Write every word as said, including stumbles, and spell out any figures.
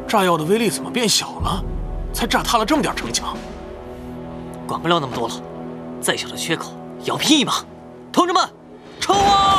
炸药的威力怎么变小了？才炸塌了这么点城墙。 管不了那么多了，再小的缺口也要拼一把！同志们，冲啊！